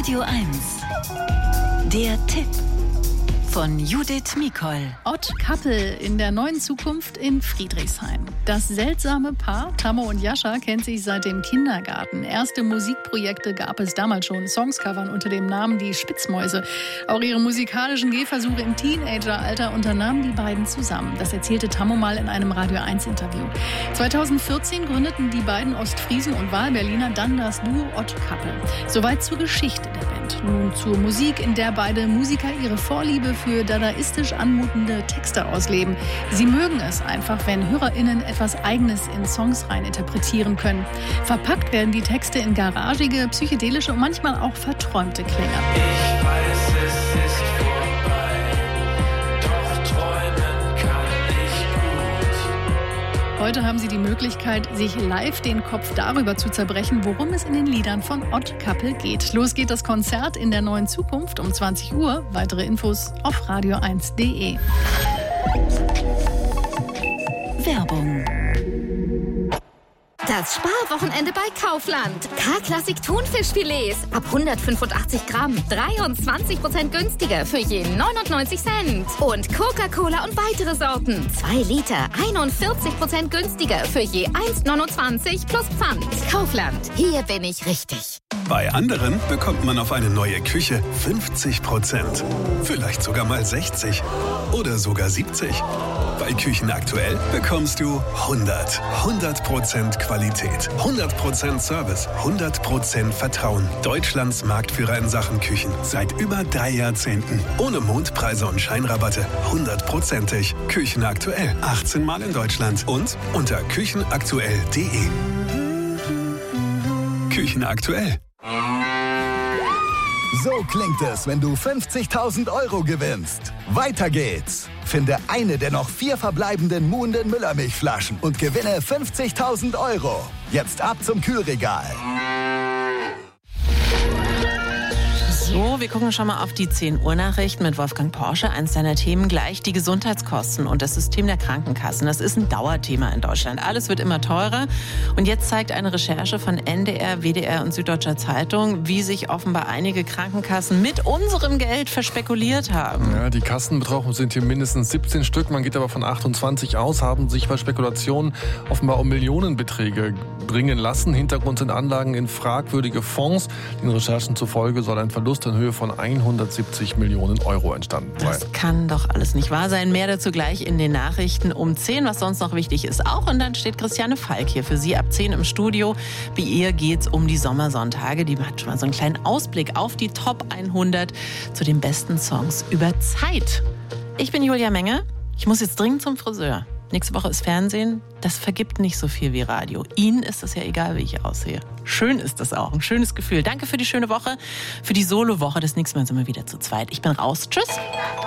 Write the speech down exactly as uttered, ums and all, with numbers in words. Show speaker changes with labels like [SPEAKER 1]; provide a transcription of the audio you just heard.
[SPEAKER 1] Radio eins. Der Tipp von Judith Mikol.
[SPEAKER 2] Odd Couple in der neuen Zukunft in Friedrichshain. Das seltsame Paar, Tammo und Jascha, kennt sich seit dem Kindergarten. Erste Musikprojekte gab es damals schon. Songs covern unter dem Namen Die Spitzmäuse. Auch ihre musikalischen Gehversuche im Teenageralter unternahmen die beiden zusammen. Das erzählte Tammo mal in einem Radio eins Interview. zweitausendvierzehn gründeten die beiden Ostfriesen und Wahlberliner dann das Duo Odd Couple. Soweit zur Geschichte der Band. Nun zur Musik, in der beide Musiker ihre Vorliebe für dadaistisch anmutende Texte ausleben. Sie mögen es einfach, wenn HörerInnen etwas Eigenes in Songs rein interpretieren können. Verpackt werden die Texte in garagige, psychedelische und manchmal auch verträumte Klänge.
[SPEAKER 3] Ich weiß, es ist vorbei, doch träumen kann ich gut.
[SPEAKER 2] Heute haben Sie die Möglichkeit, sich live den Kopf darüber zu zerbrechen, worum es in den Liedern von Odd Couple geht. Los geht das Konzert in der neuen Zukunft um zwanzig Uhr. Weitere Infos auf radio eins punkt de.
[SPEAKER 1] Werbung.
[SPEAKER 4] Das Sparwochenende bei Kaufland. K-Klassik Thunfischfilets ab hundertfünfundachtzig Gramm. dreiundzwanzig Prozent günstiger für je neunundneunzig Cent. Und Coca-Cola und weitere Sorten. zwei Liter, einundvierzig Prozent günstiger für je eins Komma neunundzwanzig plus Pfand. Kaufland, hier bin ich richtig.
[SPEAKER 5] Bei anderen bekommt man auf eine neue Küche fünfzig Prozent. Vielleicht sogar mal sechzig oder sogar siebzig. Bei Küchen aktuell bekommst du hundert. hundert Prozent Qualität, hundert Prozent Service, hundert Prozent Vertrauen. Deutschlands Marktführer in Sachen Küchen. Seit über drei Jahrzehnten. Ohne Mondpreise und Scheinrabatte. hundertprozentig. Küchen aktuell. achtzehn Mal in Deutschland. Und unter küchenaktuell punkt de. Küchen aktuell.
[SPEAKER 6] So klingt es, wenn du fünfzigtausend Euro gewinnst. Weiter geht's. Finde eine der noch vier verbleibenden Muhnden Müllermilchflaschen und gewinne fünfzigtausend Euro. Jetzt ab zum Kühlregal.
[SPEAKER 7] So, wir gucken schon mal auf die zehn Uhr Nachrichten mit Wolfgang Porsche. Eins seiner Themen gleich, die Gesundheitskosten und das System der Krankenkassen. Das ist ein Dauerthema in Deutschland. Alles wird immer teurer. Und jetzt zeigt eine Recherche von N D R, W D R und Süddeutscher Zeitung, wie sich offenbar einige Krankenkassen mit unserem Geld verspekuliert haben.
[SPEAKER 8] Ja, die Kassen betroffen sind hier mindestens siebzehn Stück. Man geht aber von achtundzwanzig aus, haben sich bei Spekulationen offenbar um Millionenbeträge bringen lassen. Hintergrund sind Anlagen in fragwürdige Fonds. Den Recherchen zufolge soll ein Verlust in Höhe von hundertsiebzig Millionen Euro entstanden sein.
[SPEAKER 7] Das kann doch alles nicht wahr sein. Mehr dazu gleich in den Nachrichten um zehn, was sonst noch wichtig ist auch. Und dann steht Christiane Falk hier für Sie ab zehn im Studio. Bei ihr geht's um die Sommersonntage. Die macht schon mal so einen kleinen Ausblick auf die Top hundert zu den besten Songs über Zeit. Ich bin Julia Menge. Ich muss jetzt dringend zum Friseur. Nächste Woche ist Fernsehen. Das vergibt nicht so viel wie Radio. Ihnen ist es ja egal, wie ich aussehe. Schön ist das auch. Ein schönes Gefühl. Danke für die schöne Woche. Für die Solo-Woche. Das nächste Mal sind wir wieder zu zweit. Ich bin raus. Tschüss.